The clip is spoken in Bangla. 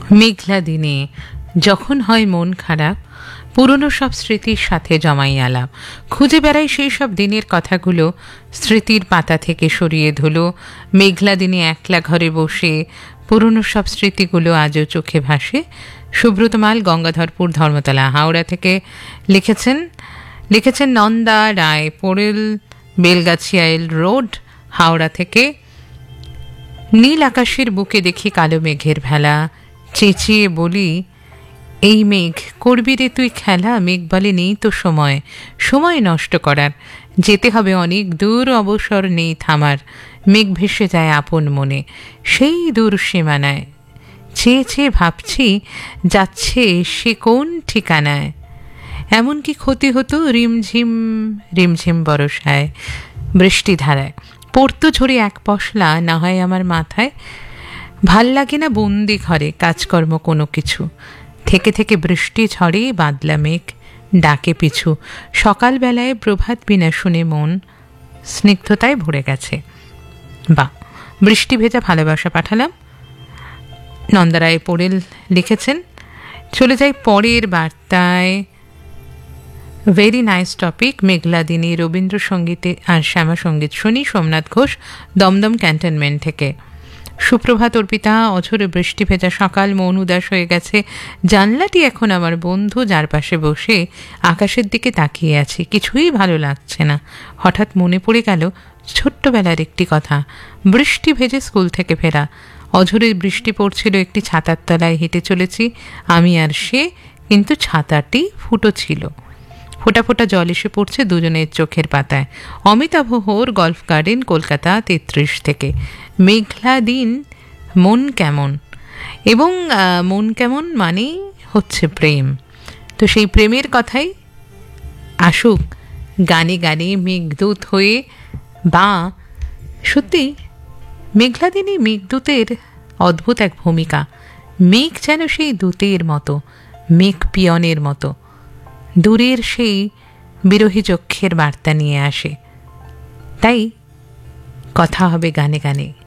মেঘলা দিনে যখন হয় মন খারাপ, পুরনো সব স্মৃতির সাথে জমাই আলাপ, খুঁজে বেড়াই সেই সব দিনের কথাগুলো, স্মৃতির পাতা থেকে সরিয়ে ধুলো। মেঘলা দিনে একলা ঘরে বসে পুরনো সব স্মৃতিগুলো আজও চোখে ভাসে। সুব্রত মাল, গঙ্গাধরপুর, ধর্মতলা, হাওড়া থেকে লিখেছেন নন্দা রায় পোড়েল, বেলগাছিয়া রোড, হাওড়া থেকে। নীল আকাশের বুকে দেখি কালো মেঘের ভেলা, চেঁচিয়ে বলি, এই মেঘ করবি রে তুই খেলা? মেঘ বলে, নেই তো সময় সময় নষ্ট করার, যেতে হবে অনেক দূর, অবসর নেই থামার। মেঘ ভেসে যায় আপন মনে সেই দূর সীমানায়, চেয়ে চেয়ে ভাবছি যাচ্ছে সে কোন ঠিকানায়। এমন কি ক্ষতি হতো রিমঝিম রিমঝিম বরষায়, বৃষ্টি ধারায় পড়তো ঝরে এক পশলা না হয় আমার মাথায়। ভাল লাগে না বন্দি ঘরে কাজকর্ম কোনো কিছু, থেকে থেকে বৃষ্টি ঝড়ে বাদলা মেঘ ডাকে পিছু। সকালবেলায় প্রভাত বিনা শুনে মন স্নিগ্ধতায় ভরে গেছে। বা বৃষ্টি ভেজা ভালোবাসা পাঠালাম। নন্দারায় পোড়েল লিখেছেন। চলে যাই পরের বার্তায়। Very nice topic. মেঘলা দিনে রবীন্দ্রসঙ্গীতে আর শ্যামা সঙ্গীত শুনি। সোমনাথ ঘোষ, দমদম ক্যান্টনমেন্ট থেকে। সুপ্রভাত অর্পিতা। অঝোরে বৃষ্টি ভেজা সকাল, মন উদাস হয়ে গেছে। জানলাটি এখন আমার বন্ধু, যার পাশে বসে আকাশের দিকে তাকিয়ে আছি। কিছুই ভালো লাগছে না। হঠাৎ মনে পড়ে গেল ছোট্টবেলার একটি কথা। বৃষ্টি ভেজে স্কুল থেকে ফেরা, অঝোরে বৃষ্টি পড়ছিল, একটি ছাতার তলায় হেঁটে চলেছি আমি আর সে, কিন্তু ছাতাটি ফুটো ছিল। ফোঁটা ফোঁটা জল এসে পড়ছে দুজনের চোখের পাতায়। অমিতাভ হোর, গল্ফ গার্ডেন, কলকাতা 33 থেকে। মেঘলা দিন, মন কেমন, এবং মন কেমন মানেই হচ্ছে প্রেম। তো সেই প্রেমের কথাই আসুক গানে গানে মেঘদূত হয়ে। বা সত্যি মেঘলা দিনে মেঘদূতের অদ্ভুত এক ভূমিকা। মেঘ যেন সেই দূতের মতো, মেঘ পিয়নের মতো দূরের সেই বিরহী চক্ষের বার্তা নিয়ে আসে। তাই কথা হবে গানে গানে।